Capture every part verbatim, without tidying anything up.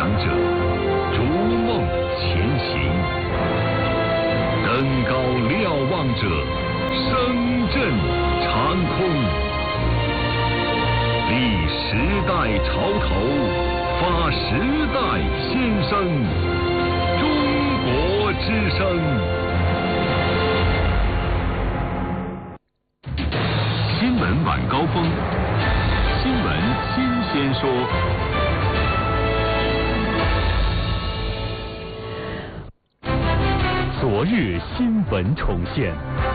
想者，逐梦前行；登高瞭望者，声震长空。立时代潮头，发时代先声。中国之声。新闻晚高峰，新闻新鲜说。昨日新闻重现。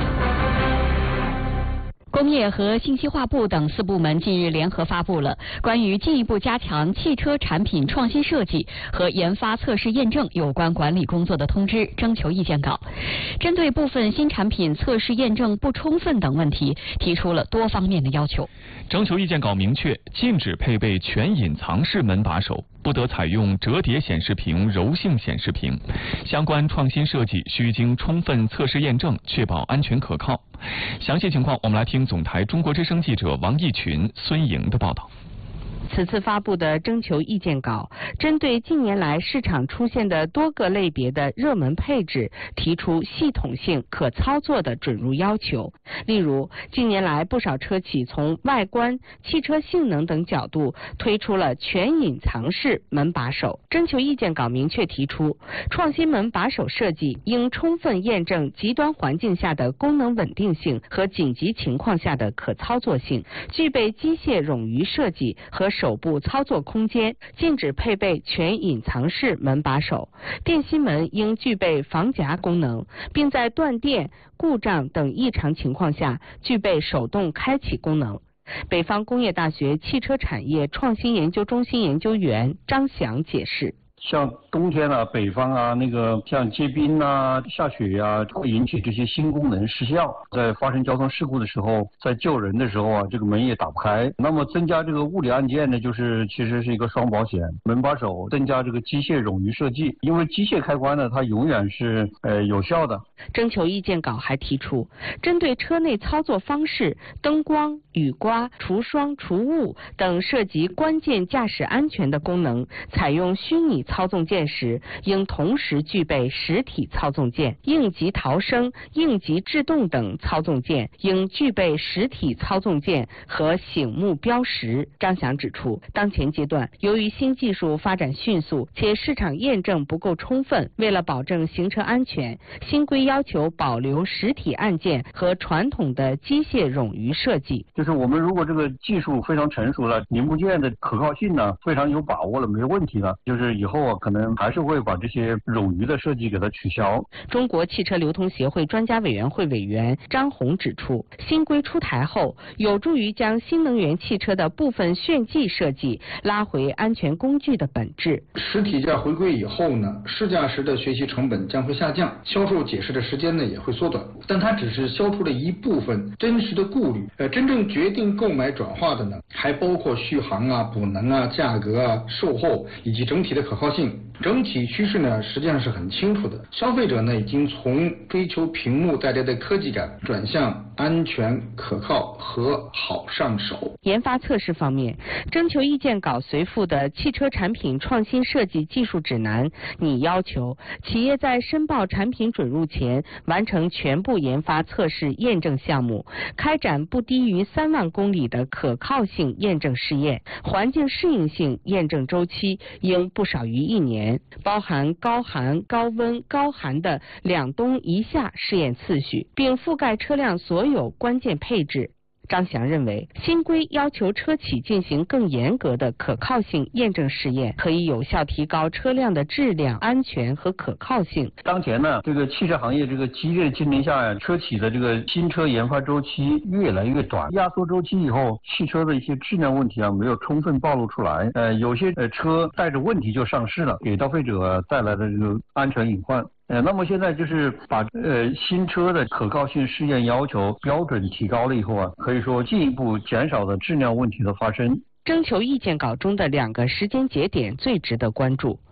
工业和信息化部等四部门近日联合发布了关于进一步加强汽车产品创新设计和研发测试验证有关管理工作的通知征求意见稿，针对部分新产品测试验证不充分等问题，提出了多方面的要求。 征求意见稿明确，禁止配备全隐藏式门把手，不得采用折叠显示屏、柔性显示屏。相关创新设计需经充分测试验证，确保安全可靠。详细情况，我们来听总台中国之声记者王义群、孙莹的报道。 此次发布的征求意见稿，针对近年来市场出现的多个类别的热门配置，提出系统性、可操作的准入要求。例如，近年来不少车企从外观、汽车性能等角度推出了全隐藏式门把手。征求意见稿明确提出，创新门把手设计应充分验证极端环境下的功能稳定性和紧急情况下的可操作性，具备机械冗余设计和手部操作空间，禁止配备全隐藏式门把手。电吸门应具备防夹功能，并在断电、故障等异常情况下具备手动开启功能。北方工业大学汽车产业创新研究中心研究员张翔解释。 像冬天啊，北方啊，那个像结冰啊、下雪啊，会引起这些新功能失效。在发生交通事故的时候，在救人的时候啊，这个门也打不开。那么增加这个物理按键呢，就是其实是一个双保险。门把手增加这个机械冗余设计，因为机械开关呢，它永远是呃有效的。 征求意见稿还提出，针对车内操作方式、灯光、雨刮、除霜、除雾等涉及关键驾驶安全的功能，采用虚拟操纵键时，应同时具备实体操纵键；应急逃生、应急制动等操纵键应具备实体操纵键和醒目标识。张翔指出，当前阶段由于新技术发展迅速，且市场验证不够充分，为了保证行车安全，新规要求保留实体按键和传统的机械冗余设计。 就是我们如果这个技术非常成熟了，零部件的可靠性呢非常有把握了，没问题了，就是以后啊可能还是会把这些冗余的设计给它取消。 中国汽车流通协会专家委员会委员张红指出，新规出台后，有助于将新能源汽车的部分炫技设计拉回安全工具的本质。 实体价回归以后呢，试驾时的学习成本将会下降，销售解释的时间呢也会缩短，但它只是消除了一部分真实的顾虑。呃，真正决定购买转化的呢，还包括续航啊、补能啊、价格啊、售后以及整体的可靠性。整体趋势呢实际上是很清楚的，消费者呢已经从追求屏幕带来的科技感转向安全、可靠和好上手。 研发测试方面，征求意见稿随附的汽车产品创新设计技术指南拟要求企业在申报产品准入前完成全部研发测试验证项目，开展不低于三万公里的可靠性验证试验，环境适应性验证周期应不少于一年，包含高寒、高温、高寒的两冬一夏试验次序，并覆盖车辆所有关键配置。张翔认为，新规要求车企进行更严格的可靠性验证试验，可以有效提高车辆的质量、安全和可靠性。 当前呢，这个汽车行业这个激烈竞争下呀，车企的这个新车研发周期越来越短，压缩周期以后，汽车的一些质量问题啊没有充分暴露出来，呃，有些呃车带着问题就上市了，给消费者带来的这个安全隐患。呃，那么现在就是把呃新车的可靠性试验要求标准提高了以后啊，可以说进一步减少了质量问题的发生。 征求意见稿中的两个时间节点最值得关注。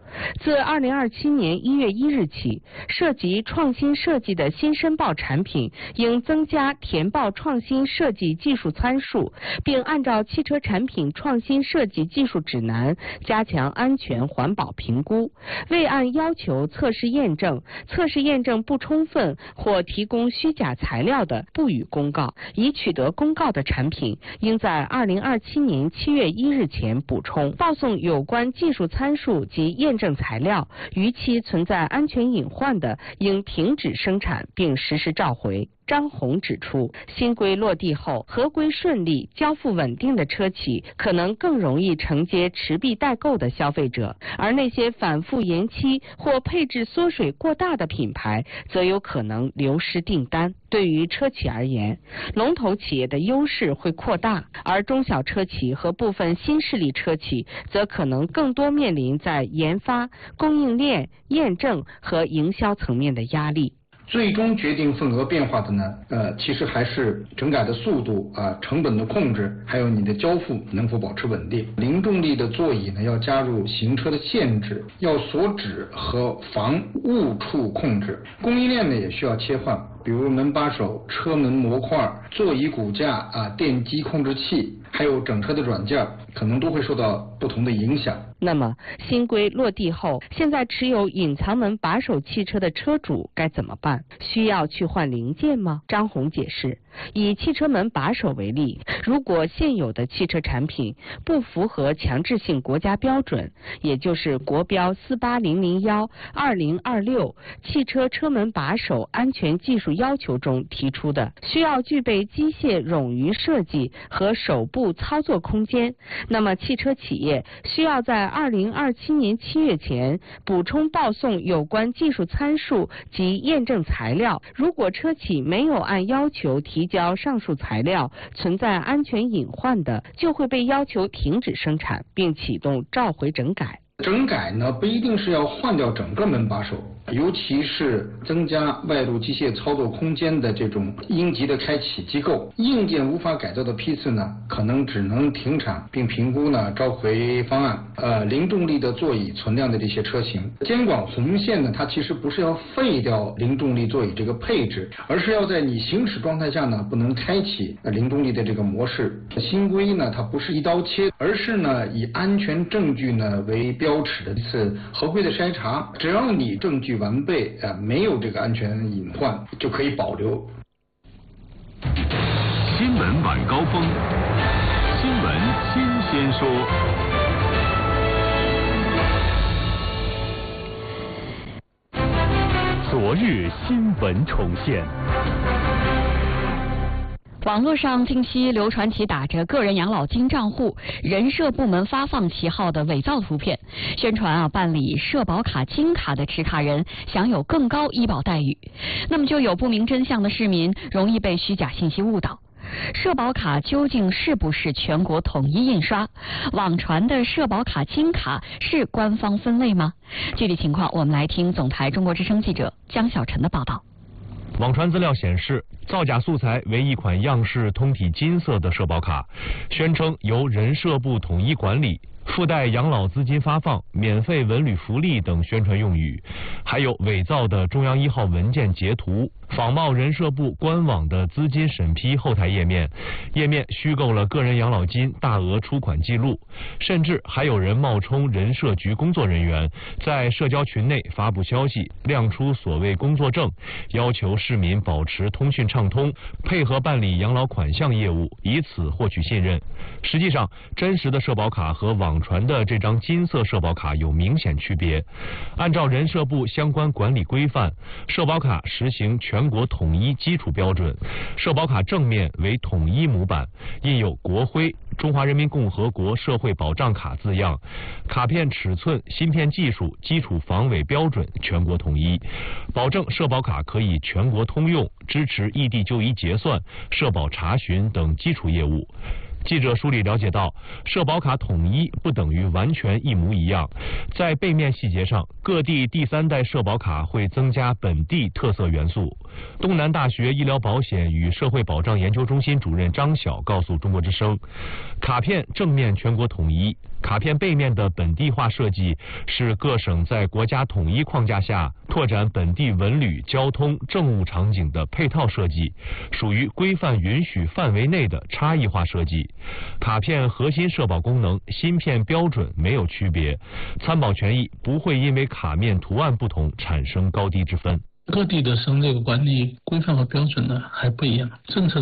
自二零二七年一月一日起，涉及创新设计的新申报产品应增加填报创新设计技术参数，并按照汽车产品创新设计技术指南加强安全环保评估。未按要求测试验证、测试验证不充分或提供虚假材料的，不予公告。已取得公告的产品，应在二零二七年七月一日前补充报送有关技术参数及验证材料，逾期存在安全隐患的，应停止生产并实施召回。张红指出，新规落地后，合规顺利、交付稳定的车企可能更容易承接持币待购的消费者，而那些反复延期或配置缩水过大的品牌，则有可能流失订单。对于车企而言，龙头企业的优势会扩大，而中小车企和部分新势力车企则可能更多面临在研发、供应链、验证和营销层面的压力。 最终决定份额变化的呢，呃，其实还是整改的速度啊、呃，成本的控制，还有你的交付能否保持稳定。零重力的座椅呢，要加入行车的限制，要锁止和防误触控制。供应链呢也需要切换，比如门把手、车门模块、座椅骨架啊、电机控制器，还有整车的软件，可能都会受到不同的影响。 那么新规落地后，现在持有隐藏门把手汽车的车主该怎么办？需要去换零件吗？张红解释，以汽车门把手为例，如果现有的汽车产品不符合强制性国家标准，也就是国标四八零零幺二零二六汽车车门把手安全技术要求中提出的，需要具备机械冗余设计和手部操作空间，那么汽车企业需要在二零二七年七月前补充报送有关技术参数及验证材料。如果车企没有按要求提交上述材料，存在安全隐患的，就会被要求停止生产，并启动召回整改。 整改呢，不一定是要换掉整个门把手，尤其是增加外部机械操作空间的这种应急的开启机构，硬件无法改造的批次呢，可能只能停产并评估呢召回方案。呃，零重力的座椅存量的这些车型，监管红线呢，它其实不是要废掉零重力座椅这个配置，而是要在你行驶状态下呢，不能开启零重力的这个模式。新规呢，它不是一刀切，而是呢以安全证据呢为标标尺的一次合规的筛查，只要你证据完备，呃，没有这个安全隐患，就可以保留。 新闻晚高峰，新闻新鲜说。 昨日新闻重现。 网络上近期流传起打着个人养老金账户、人社部门发放旗号的伪造图片，宣传啊办理社保卡金卡的持卡人享有更高医保待遇。那么就有不明真相的市民容易被虚假信息误导。社保卡究竟是不是全国统一印刷？网传的社保卡金卡是官方分类吗？具体情况我们来听总台中国之声记者江小晨的报道。 网传资料显示，造假素材为一款样式通体金色的社保卡，宣称由人社部统一管理，附带养老资金发放、免费文旅福利等宣传用语，还有伪造的中央一号文件截图，仿冒人社部官网的资金审批后台页面，页面虚构了个人养老金大额出款记录，甚至还有人冒充人社局工作人员，在社交群内发布消息，亮出所谓工作证，要求市民保持通讯畅通，配合办理养老款项业务，以此获取信任。实际上，真实的社保卡和网传的这张金色社保卡有明显区别。按照人社部相关管理规范，社保卡实行全国统一基础标准，社保卡正面为统一模板，印有国徽、中华人民共和国社会保障卡字样，卡片尺寸、芯片技术、基础防伪标准全国统一，保证社保卡可以全国通用，支持异地就医结算、社保查询等基础业务。记者梳理了解到，社保卡统一不等于完全一模一样，在背面细节上，各地第三代社保卡会增加本地特色元素。东南大学医疗保险与社会保障研究中心主任张晓告诉中国之声，卡片正面全国统一， 卡片背面的本地化设计是各省在国家统一框架下拓展本地文旅、交通、政务场景的配套设计，属于规范允许范围内的差异化设计。卡片核心社保功能、芯片标准没有区别，参保权益不会因为卡面图案不同产生高低之分。 各地的省这个管理规范和标准呢还不一样，政策